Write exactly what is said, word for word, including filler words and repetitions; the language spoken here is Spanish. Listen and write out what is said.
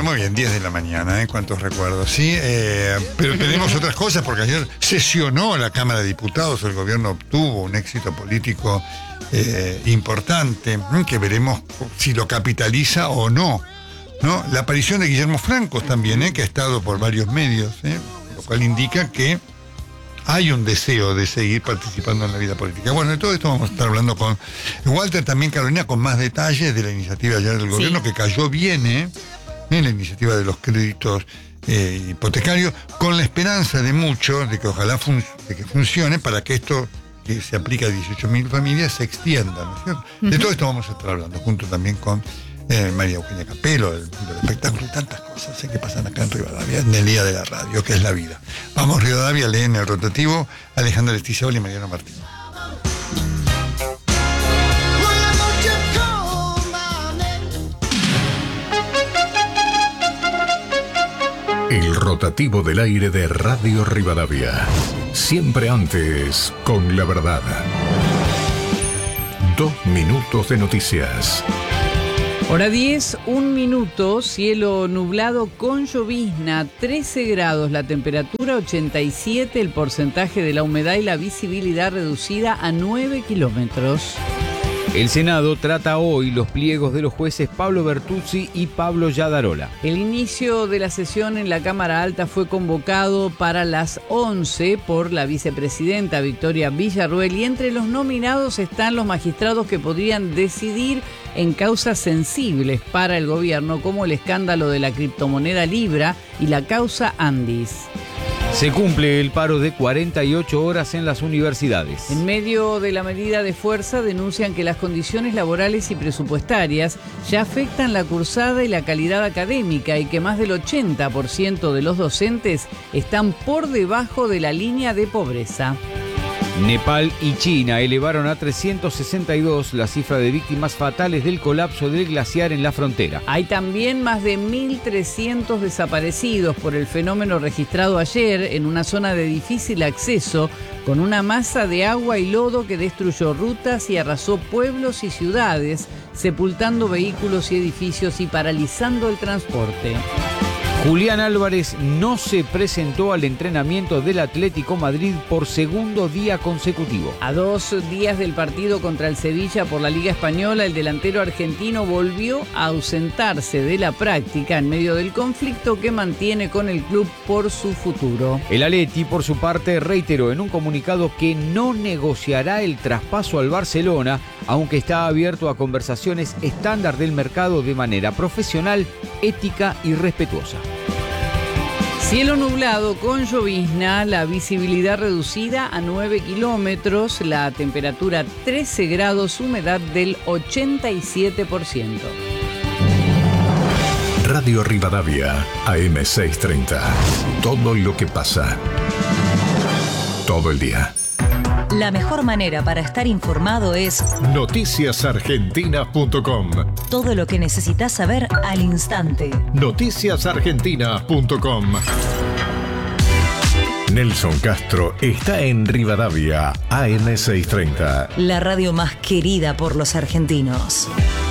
muy bien, diez de la mañana, ¿eh? Cuántos recuerdos, sí. Eh, pero tenemos otras cosas, porque ayer sesionó la Cámara de Diputados, el gobierno obtuvo un éxito político eh, importante, que veremos si lo capitaliza o no, ¿no? La aparición de Guillermo Francos también, ¿eh? Que ha estado por varios medios, ¿eh? Lo cual indica que hay un deseo de seguir participando en la vida política. Bueno, de todo esto vamos a estar hablando con Walter, también Carolina, con más detalles de la iniciativa ayer del gobierno, sí, que cayó bien, ¿eh? En la iniciativa de los créditos eh, hipotecarios, con la esperanza de muchos de que ojalá fun- de que funcione para que esto, que se aplica a dieciocho mil familias, se extienda, ¿no es cierto? Uh-huh. De todo esto vamos a estar hablando, junto también con Eh, María Eugenia Capelo, del mundo del espectáculo y tantas cosas ¿eh? que pasan acá en Rivadavia, en el día de la radio, que es la vida. Vamos, Rivadavia, leen el rotativo, Alejandra Lestizaoli y Mariano Martín. El rotativo del aire de Radio Rivadavia. Siempre antes, con la verdad. Dos minutos de noticias. Hora diez, un minuto, cielo nublado con llovizna, trece grados la temperatura, ochenta y siete el porcentaje de la humedad y la visibilidad reducida a nueve kilómetros. El Senado trata hoy los pliegos de los jueces Pablo Bertuzzi y Pablo Yadarola. El inicio de la sesión en la Cámara Alta fue convocado para las once por la vicepresidenta Victoria Villarruel y entre los nominados están los magistrados que podrían decidir en causas sensibles para el gobierno, como el escándalo de la criptomoneda Libra y la causa Andis. Se cumple el paro de cuarenta y ocho horas en las universidades. En medio de la medida de fuerza denuncian que las condiciones laborales y presupuestarias ya afectan la cursada y la calidad académica y que más del ochenta por ciento de los docentes están por debajo de la línea de pobreza. Nepal y China elevaron a trescientos sesenta y dos la cifra de víctimas fatales del colapso del glaciar en la frontera. Hay también más de mil trescientos desaparecidos por el fenómeno registrado ayer en una zona de difícil acceso con una masa de agua y lodo que destruyó rutas y arrasó pueblos y ciudades, sepultando vehículos y edificios y paralizando el transporte. Julián Álvarez no se presentó al entrenamiento del Atlético Madrid por segundo día consecutivo. A dos días del partido contra el Sevilla por la Liga Española, el delantero argentino volvió a ausentarse de la práctica en medio del conflicto que mantiene con el club por su futuro. El Atleti, por su parte, reiteró en un comunicado que no negociará el traspaso al Barcelona, aunque está abierto a conversaciones estándar del mercado de manera profesional, ética y respetuosa. Cielo nublado con llovizna, la visibilidad reducida a nueve kilómetros, la temperatura trece grados, humedad del ochenta y siete por ciento. Radio Rivadavia, A M seiscientos treinta. Todo lo que pasa. Todo el día. La mejor manera para estar informado es noticias argentinas punto com. Todo lo que necesitas saber al instante. noticias argentinas punto com. Nelson Castro está en Rivadavia, A M seiscientos treinta. La radio más querida por los argentinos.